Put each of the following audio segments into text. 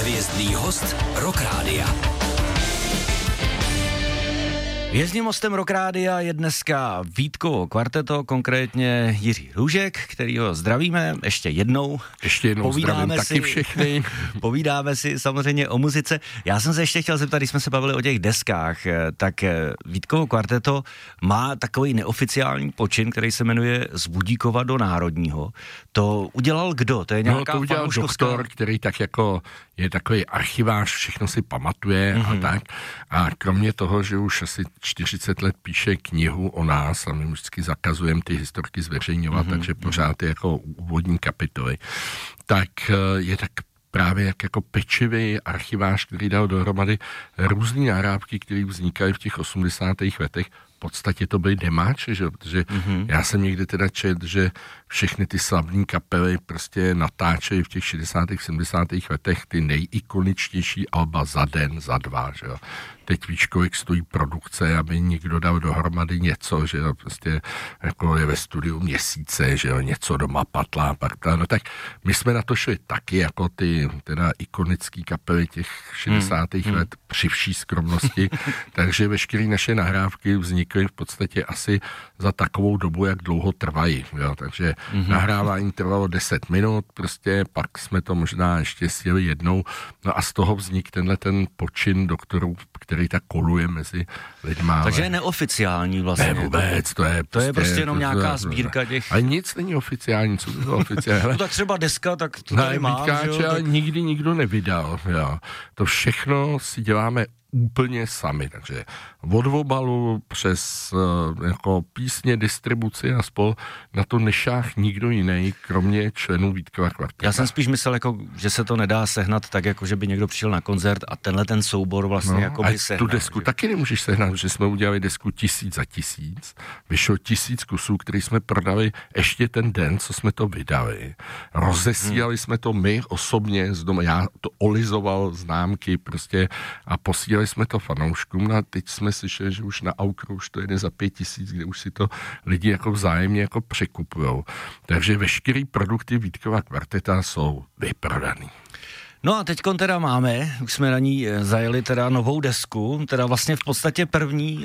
Hvězdný host Rock Rádia. Jezdním hostem Rock Rádia je dneska Vítkovo kvarteto, konkrétně Jiří Růžek, kterýho zdravíme ještě jednou. Zdravím taky všechny. Povídáme si samozřejmě o muzice. Já jsem se ještě chtěl zeptat, když jsme se bavili o těch deskách, tak Vítkovo kvarteto má takový neoficiální počin, který se jmenuje Z Budíkova do Národního. To udělal kdo? To je nějaká to udělal doktor, který tak jako je takový archivář, všechno si pamatuje a tak. A kromě toho, že už asi 40 let píše knihu o nás a my vždycky zakazujeme ty historky zveřejňovat, takže pořád je jako úvodní kapitoly, tak je tak právě jako pečivý archivář, který dal dohromady různý nahrávky, které vznikaly v těch 80. letech. V podstatě to byly demáče, že? Protože já jsem někdy teda četl, že všechny ty slavní kapely prostě natáčejí v těch 60. 70. letech ty nejikoničtější alba za den, za dva, že jo. Teď víš, kolik stojí produkce, aby někdo dal dohromady něco, že jo, prostě jako je ve studiu měsíce, že jo, něco doma patlá, no tak my jsme na to šli taky, jako ty teda ikonický kapely těch 60. let při vší skromnosti, takže veškeré naše nahrávky vznikly v podstatě asi za takovou dobu, jak dlouho trvají, jo, takže nahrávání trvalo 10 minut, prostě pak jsme to možná ještě sjeli jednou, no a z toho vznik tenhle ten počin doktorů, který tak koluje mezi lidma. Takže je neoficiální vlastně. Ne vůbec, to je prostě jenom nějaká sbírka těch... Ale nic není oficiální, co by bylo oficiální. No tak třeba deska, tak to tady mám, že jo? Tak... nikdy nikdo nevydal, jo. To všechno si děláme úplně sami, takže od obalu přes jako písně, distribuci a spol na to nešáh nikdo jiný, kromě členů Vítkova kvarteta. Já jsem spíš myslel, jako, že se to nedá sehnat tak, jako že by někdo přišel na koncert a tenhle ten soubor vlastně jako by sehnal. Tu desku že? Taky nemůžeš sehnat, že jsme udělali desku 1000 za 1000, vyšlo 1000 kusů, který jsme prodali ještě ten den, co jsme to vydali. Rozesílali jsme to my osobně z doma, já to olizoval známky prostě a posílali jsme to fanouškům a teď jsme slyšeli, že už na Aukru už to jede za 5000, kde už si to lidi jako vzájemně jako překupujou. Takže veškerý produkty Vítkova kvarteta jsou vyprodaný. No a teďkon teda máme, už jsme na ní zajeli teda novou desku, teda vlastně v podstatě první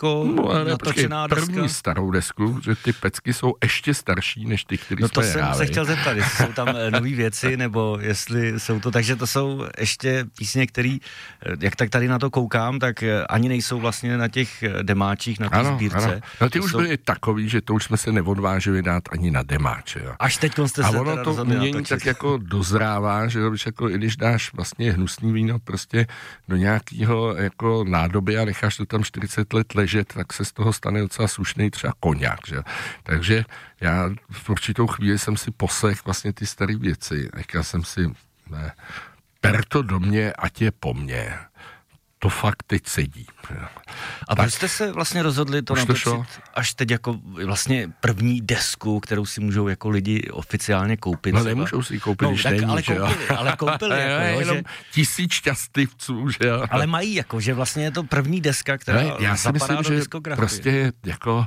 natočená deska. První starou desku, že ty pecky jsou ještě starší než ty, které jsme hráli. No to jsem se chtěl zeptat, jestli jsou tam nový věci, nebo jestli jsou to, takže to jsou ještě písně, které, jak tak tady na to koukám, tak ani nejsou vlastně na těch demáčích, na té sbírce. Ano. No ty už byly takový, že to už jsme se neodvážili dát ani na demáče. Jo. Až teďkon jste se teda rozhodli natočit. A ono to tak jako dozrává, že jako když dáš vlastně hnusný víno prostě do nějakého jako nádoby a necháš to tam 40 let ležet, tak se z toho stane docela slušný třeba koňák, že? Takže já v určitou chvíli jsem si poslech vlastně ty staré věci. Říkal jsem si, ne, per to do mě, ať je po mně. To fakt teď sedí. A proč jste se vlastně rozhodli to natočit až teď jako vlastně první desku, kterou si můžou jako lidi oficiálně koupit? No nemůžou si ji koupit, když není, ale koupili jako, jenom 1000 šťastlivců, že jo. Ale mají jako, že vlastně je to první deska, která já si zapadá myslím, do diskografie. Prostě jako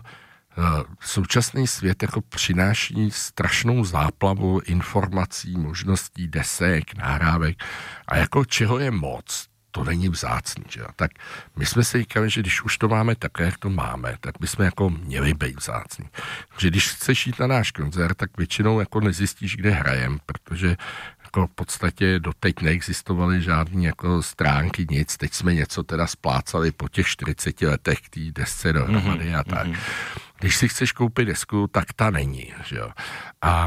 současný svět jako přináší strašnou záplavu informací, možností, desek, nahrávek a jako čeho je moc, to není vzácný, že jo. Tak my jsme si říkali, že když už to máme tak, jak to máme, tak bychom jako měli být vzácný. Že když chceš jít na náš koncert, tak většinou jako nezjistíš, kde hrajem, protože jako v podstatě doteď neexistovaly žádný jako stránky, nic. Teď jsme něco teda splácali po těch 40 letech k té desce dohromady a tak. Když si chceš koupit desku, tak ta není, že jo. A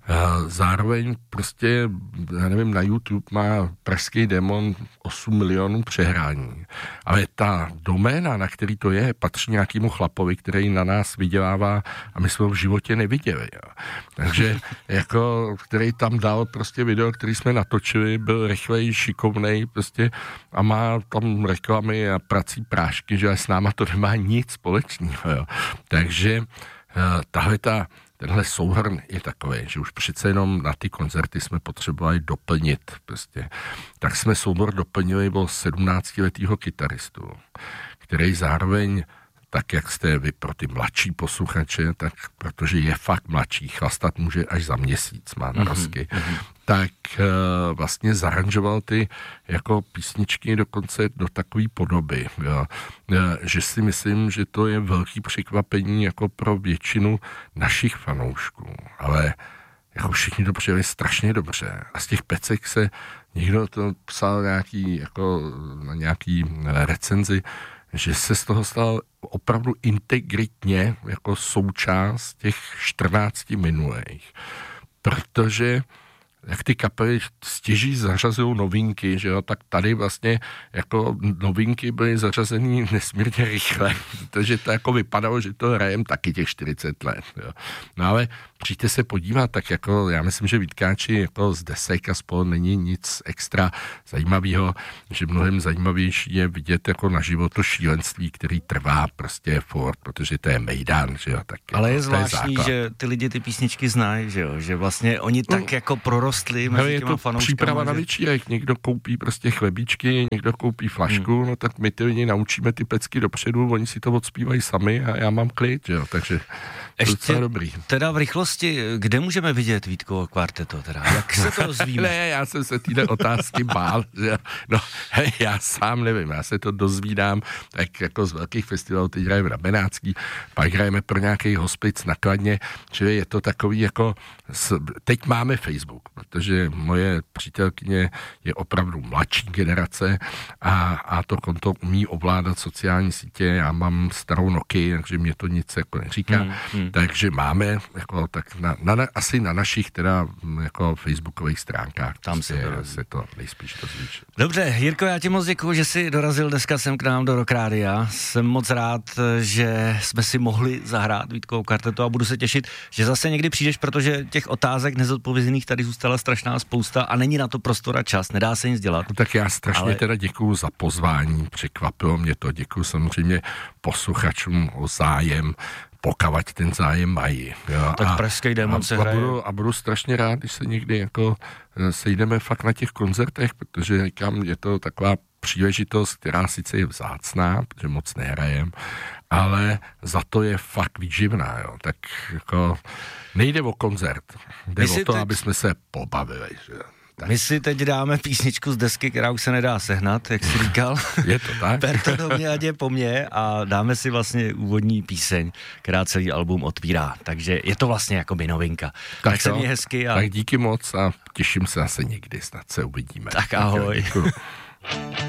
zároveň prostě, já nevím, na YouTube má Pražský démon 8 milionů přehrání. Ale ta doména, na který to je, patří nějakému chlapovi, který na nás vydělává a my jsme ho v životě neviděli. Jo. Takže jako, který tam dal prostě video, který jsme natočili, byl rychlej, šikovnej prostě a má tam reklamy a prací prášky, že s náma to nemá nic společného. Jo. Takže tenhle souhrn je takový, že už přece jenom na ty koncerty jsme potřebovali doplnit prostě. Tak jsme soubor doplnili o 17letého kytaristu, který zároveň tak jak jste vy pro ty mladší posluchače, tak protože je fakt mladší, chlastat může až za měsíc, má narozky, tak vlastně zaranžoval ty jako písničky dokonce do takové podoby, jo. Že si myslím, že to je velký překvapení jako pro většinu našich fanoušků, ale jako všichni to přijeli strašně dobře. A z těch pecek se někdo to psal na nějaký recenzi, že se z toho stal opravdu integritně jako součást těch 14 minulých. Protože jak ty kapely stěží zařazují novinky, že jo, tak tady vlastně jako novinky byly zařazený nesmírně rychle, protože to jako vypadalo, že to hrajem taky těch 40 let, jo. No ale přijďte se podívat, tak jako já myslím, že Vítkáči jako z desek a spolu není nic extra zajímavého, že mnohem zajímavější je vidět jako naživo to šílenství, který trvá prostě furt, protože to je mejdan, že jo. Tak ale jako, je zvláštní, že ty lidi ty písničky znají, že jo, že vlastně oni tak jako prorostli mezi těma fanouškama. Příprava na večírek, někdo koupí prostě chlebíčky, někdo koupí flašku, no tak my ty lidi naučíme ty pecky dopředu, oni si to odspívají sami a já mám klid, že jo, takže to je docela dobrý. Teda v rychlosti, kde můžeme vidět Vítkovo kvarteto teda? Jak se to dozvíme? Ne, já jsem se téhle otázky bál, že no, já sám nevím, já se to dozvídám, tak jako z velkých festivalů, teď hrajeme na Benátský, pak hrajeme pro nějaký hospic na Kladně, čili je to takový jako, teď máme Facebook, protože moje přítelkyně je opravdu mladší generace a to konto umí ovládat sociální sítě, já mám starou Nokia, takže mě to nic jako neříká, takže máme jako tak asi na našich teda jako facebookových stránkách tam se to nejspíš dozvíš. Dobře, Jirko, já ti moc děkuju, že jsi dorazil dneska sem k nám do Rock Rádia. Jsem moc rád, že jsme si mohli zahrát Vítkovo kvarteto a budu se těšit, že zase někdy přijdeš, protože těch otázek nezodpovězených tady zůstala strašná spousta a není na to prostor a čas, nedá se nic dělat. No, tak já strašně teda děkuju za pozvání, překvapilo mě to, děkuju samozřejmě posluchačům o zájem, pokavať ten zájem mají. Jo. Tak pražský démon se hraje. A budu strašně rád, když se někdy jako sejdeme fakt na těch koncertech, protože říkám, je to taková příležitost, která sice je vzácná, protože moc nehrajem, ale za to je fakt výživná, jo. Tak jako nejde o koncert, jde o to, aby jsme se pobavili, že? Tak. My si teď dáme písničku z desky, která už se nedá sehnat, jak jsi říkal. Je to tak? Per to do mě, ať je po mně a dáme si vlastně úvodní píseň, která celý album otvírá. Takže je to vlastně jakoby novinka. Tak se mě hezky. Tak díky moc a těším se zase někdy, snad se uvidíme. Tak ahoj. Děkuji.